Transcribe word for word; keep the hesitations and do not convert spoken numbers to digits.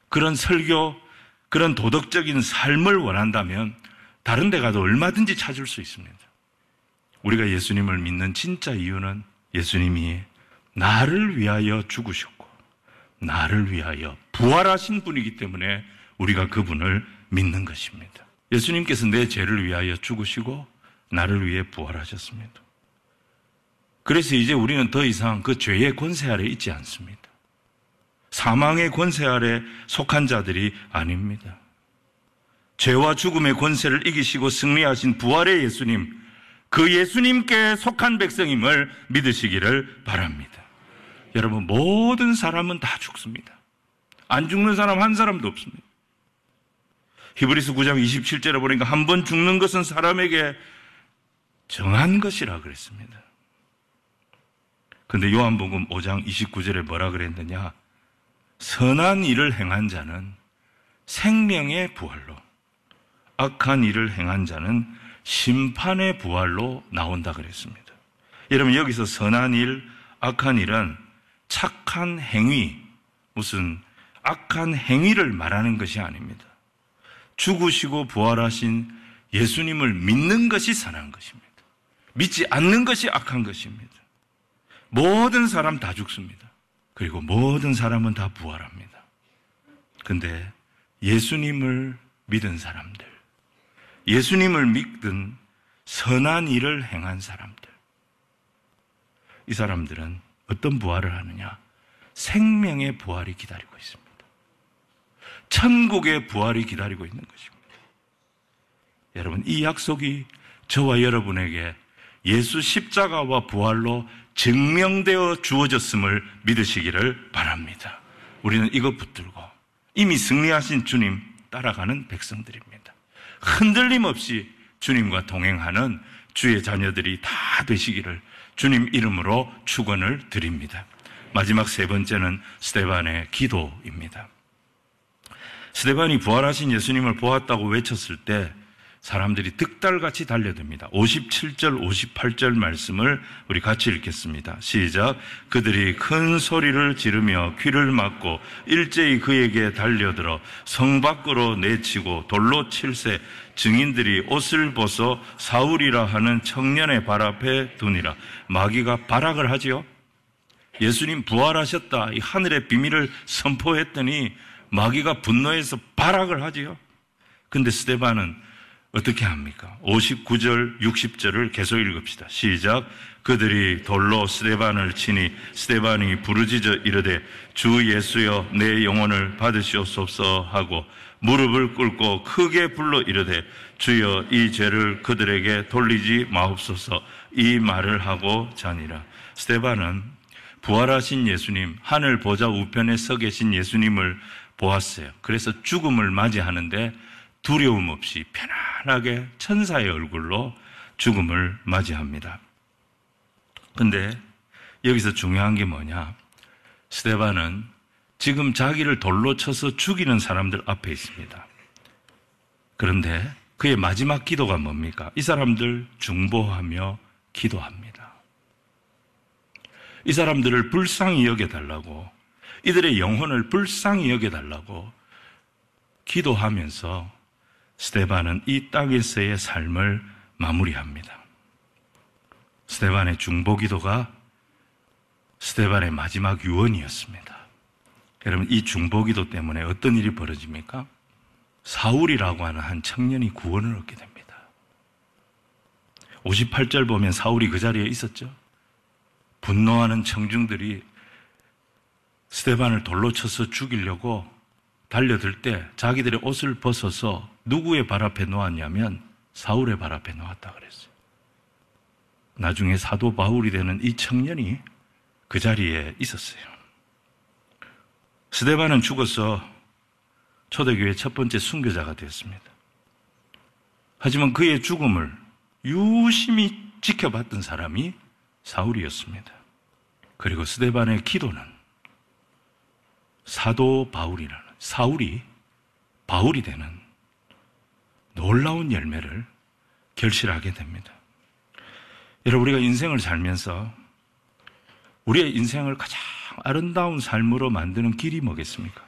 그런 설교, 그런 도덕적인 삶을 원한다면 다른 데 가도 얼마든지 찾을 수 있습니다. 우리가 예수님을 믿는 진짜 이유는 예수님이 나를 위하여 죽으셨고 나를 위하여 부활하신 분이기 때문에 우리가 그분을 믿는 것입니다. 예수님께서 내 죄를 위하여 죽으시고 나를 위해 부활하셨습니다. 그래서 이제 우리는 더 이상 그 죄의 권세 아래 있지 않습니다. 사망의 권세 아래 속한 자들이 아닙니다. 죄와 죽음의 권세를 이기시고 승리하신 부활의 예수님, 그 예수님께 속한 백성임을 믿으시기를 바랍니다. 여러분, 모든 사람은 다 죽습니다. 안 죽는 사람 한 사람도 없습니다. 히브리서 구 장 이십칠 절에 보니까 한 번 죽는 것은 사람에게 정한 것이라 그랬습니다. 그런데 요한복음 오 장 이십구 절에 뭐라 그랬느냐? 선한 일을 행한 자는 생명의 부활로, 악한 일을 행한 자는 심판의 부활로 나온다 그랬습니다. 여러분, 여기서 선한 일, 악한 일은 착한 행위, 무슨 악한 행위를 말하는 것이 아닙니다. 죽으시고 부활하신 예수님을 믿는 것이 선한 것입니다. 믿지 않는 것이 악한 것입니다. 모든 사람 다 죽습니다. 그리고 모든 사람은 다 부활합니다. 근데 예수님을 믿은 사람들, 예수님을 믿든 선한 일을 행한 사람들, 이 사람들은 어떤 부활을 하느냐? 생명의 부활이 기다리고 있습니다. 천국의 부활이 기다리고 있는 것입니다. 여러분, 이 약속이 저와 여러분에게 예수 십자가와 부활로 증명되어 주어졌음을 믿으시기를 바랍니다. 우리는 이것 붙들고 이미 승리하신 주님 따라가는 백성들입니다. 흔들림 없이 주님과 동행하는 주의 자녀들이 다 되시기를 주님 이름으로 축원을 드립니다. 마지막 세 번째는 스데반의 기도입니다. 스데반이 부활하신 예수님을 보았다고 외쳤을 때 사람들이 득달같이 달려듭니다. 오십칠 절, 오십팔 절 말씀을 우리 같이 읽겠습니다. 시작. 그들이 큰 소리를 지르며 귀를 막고 일제히 그에게 달려들어 성 밖으로 내치고 돌로 칠세 증인들이 옷을 벗어 사울이라 하는 청년의 발 앞에 두니라. 마귀가 발악을 하지요. 예수님 부활하셨다, 이 하늘의 비밀을 선포했더니 마귀가 분노해서 발악을 하지요. 근데 스데반은 어떻게 합니까? 오십구 절, 육십 절을 계속 읽읍시다. 시작. 그들이 돌로 스데반을 치니 스데반이 부르짖어 이르되 주 예수여 내 영혼을 받으시옵소서 하고 무릎을 꿇고 크게 불러 이르되 주여 이 죄를 그들에게 돌리지 마옵소서, 이 말을 하고 자니라. 스데반은 부활하신 예수님, 하늘 보좌 우편에 서 계신 예수님을 보았어요. 그래서 죽음을 맞이하는데 두려움 없이 편안하게 천사의 얼굴로 죽음을 맞이합니다. 그런데 여기서 중요한 게 뭐냐? 스데반은 지금 자기를 돌로 쳐서 죽이는 사람들 앞에 있습니다. 그런데 그의 마지막 기도가 뭡니까? 이 사람들 중보하며 기도합니다. 이 사람들을 불쌍히 여겨달라고, 이들의 영혼을 불쌍히 여겨달라고 기도하면서 스데반은 이 땅에서의 삶을 마무리합니다. 스데반의 중보기도가 스데반의 마지막 유언이었습니다. 여러분, 이 중보기도 때문에 어떤 일이 벌어집니까? 사울이라고 하는 한 청년이 구원을 얻게 됩니다. 오십팔 절 보면 사울이 그 자리에 있었죠. 분노하는 청중들이 스데반을 돌로 쳐서 죽이려고 달려들 때 자기들의 옷을 벗어서 누구의 발 앞에 놓았냐면 사울의 발 앞에 놓았다 그랬어요. 나중에 사도 바울이 되는 이 청년이 그 자리에 있었어요. 스데반은 죽어서 초대교회 첫 번째 순교자가 되었습니다. 하지만 그의 죽음을 유심히 지켜봤던 사람이 사울이었습니다. 그리고 스데반의 기도는 사도 바울이라는, 사울이 바울이 되는 놀라운 열매를 결실하게 됩니다. 여러분, 우리가 인생을 살면서 우리의 인생을 가장 아름다운 삶으로 만드는 길이 뭐겠습니까?